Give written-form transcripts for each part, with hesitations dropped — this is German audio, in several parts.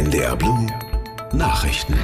NDR Blue Nachrichten.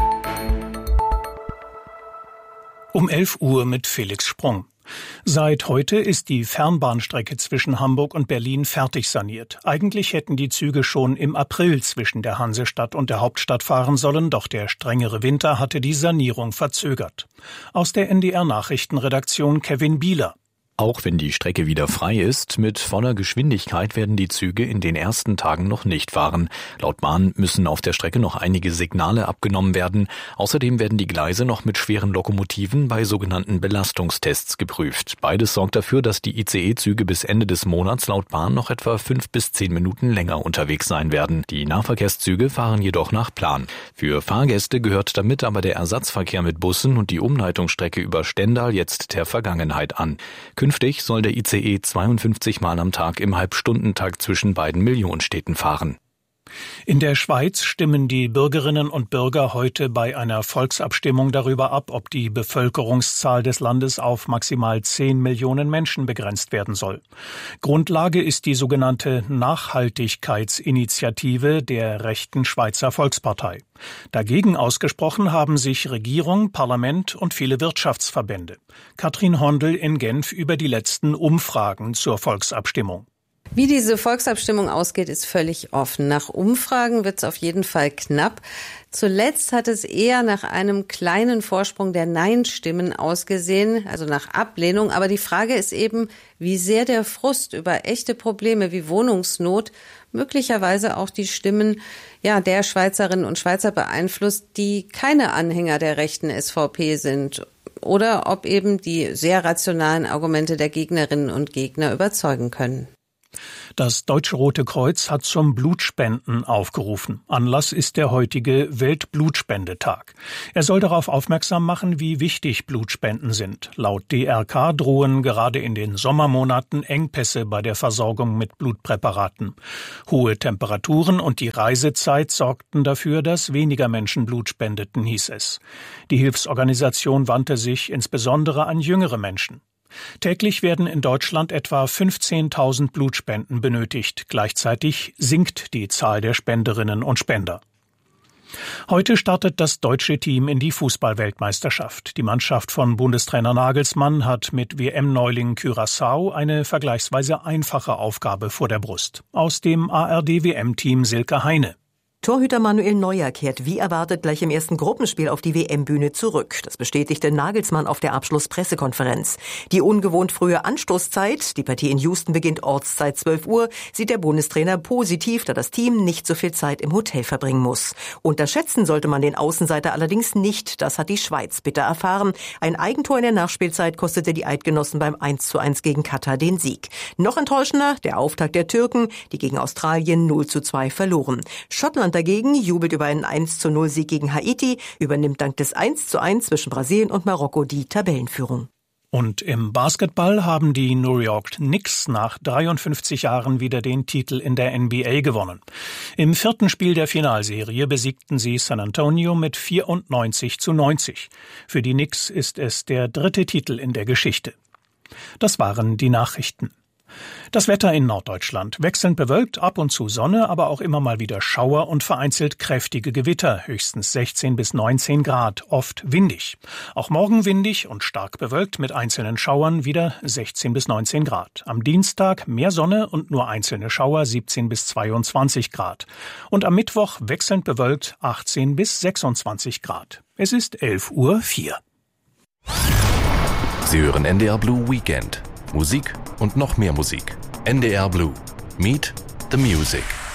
Um 11 Uhr mit Felix Sprung. Seit heute ist die Fernbahnstrecke zwischen Hamburg und Berlin fertig saniert. Eigentlich hätten die Züge schon im April zwischen der Hansestadt und der Hauptstadt fahren sollen, doch der strengere Winter hatte die Sanierung verzögert. Aus der NDR-Nachrichtenredaktion Kevin Bieler. Auch wenn die Strecke wieder frei ist, mit voller Geschwindigkeit werden die Züge in den ersten Tagen noch nicht fahren. Laut Bahn müssen auf der Strecke noch einige Signale abgenommen werden. Außerdem werden die Gleise noch mit schweren Lokomotiven bei sogenannten Belastungstests geprüft. Beides sorgt dafür, dass die ICE-Züge bis Ende des Monats laut Bahn noch etwa 5 bis 10 Minuten länger unterwegs sein werden. Die Nahverkehrszüge fahren jedoch nach Plan. Für Fahrgäste gehört damit aber der Ersatzverkehr mit Bussen und die Umleitungsstrecke über Stendal jetzt der Vergangenheit an. Künftig soll der ICE 52 Mal am Tag im Halbstundentakt zwischen beiden Millionenstädten fahren. In der Schweiz stimmen die Bürgerinnen und Bürger heute bei einer Volksabstimmung darüber ab, ob die Bevölkerungszahl des Landes auf maximal 10 Millionen Menschen begrenzt werden soll. Grundlage ist die sogenannte Nachhaltigkeitsinitiative der rechten Schweizer Volkspartei. Dagegen ausgesprochen haben sich Regierung, Parlament und viele Wirtschaftsverbände. Katrin Hondel in Genf über die letzten Umfragen zur Volksabstimmung. Wie diese Volksabstimmung ausgeht, ist völlig offen. Nach Umfragen wird es auf jeden Fall knapp. Zuletzt hat es eher nach einem kleinen Vorsprung der Nein-Stimmen ausgesehen, also nach Ablehnung. Aber die Frage ist eben, wie sehr der Frust über echte Probleme wie Wohnungsnot möglicherweise auch die Stimmen der Schweizerinnen und Schweizer beeinflusst, die keine Anhänger der rechten SVP sind. Oder ob eben die sehr rationalen Argumente der Gegnerinnen und Gegner überzeugen können. Das Deutsche Rote Kreuz hat zum Blutspenden aufgerufen. Anlass ist der heutige Weltblutspendetag. Er soll darauf aufmerksam machen, wie wichtig Blutspenden sind. Laut DRK drohen gerade in den Sommermonaten Engpässe bei der Versorgung mit Blutpräparaten. Hohe Temperaturen und die Reisezeit sorgten dafür, dass weniger Menschen Blut spendeten, hieß es. Die Hilfsorganisation wandte sich insbesondere an jüngere Menschen. Täglich werden in Deutschland etwa 15.000 Blutspenden benötigt. Gleichzeitig sinkt die Zahl der Spenderinnen und Spender. Heute startet das deutsche Team in die Fußball-Weltmeisterschaft. Die Mannschaft von Bundestrainer Nagelsmann hat mit WM-Neuling Curaçao eine vergleichsweise einfache Aufgabe vor der Brust. Aus dem ARD-WM-Team Silke Heine. Torhüter Manuel Neuer kehrt wie erwartet gleich im ersten Gruppenspiel auf die WM-Bühne zurück. Das bestätigte Nagelsmann auf der Abschlusspressekonferenz. Die ungewohnt frühe Anstoßzeit, die Partie in Houston beginnt Ortszeit 12 Uhr, sieht der Bundestrainer positiv, da das Team nicht so viel Zeit im Hotel verbringen muss. Unterschätzen sollte man den Außenseiter allerdings nicht, das hat die Schweiz bitter erfahren. Ein Eigentor in der Nachspielzeit kostete die Eidgenossen beim 1:1 gegen Katar den Sieg. Noch enttäuschender der Auftakt der Türken, die gegen Australien 0:2 verloren. Schottland dagegen jubelt über einen 1:0-Sieg gegen Haiti, übernimmt dank des 1:1 zwischen Brasilien und Marokko die Tabellenführung. Und im Basketball haben die New York Knicks nach 53 Jahren wieder den Titel in der NBA gewonnen. Im 4. Spiel der Finalserie besiegten sie San Antonio mit 94:90. Für die Knicks ist es der 3. Titel in der Geschichte. Das waren die Nachrichten. Das Wetter in Norddeutschland: wechselnd bewölkt, ab und zu Sonne, aber auch immer mal wieder Schauer und vereinzelt kräftige Gewitter, höchstens 16 bis 19 Grad, oft windig. Auch morgen windig und stark bewölkt mit einzelnen Schauern, wieder 16 bis 19 Grad. Am Dienstag mehr Sonne und nur einzelne Schauer, 17 bis 22 Grad. Und am Mittwoch wechselnd bewölkt, 18 bis 26 Grad. Es ist 11:04 Uhr. Sie hören NDR Blue Weekend. Musik und noch mehr Musik. NDR Blue. Meet the Music.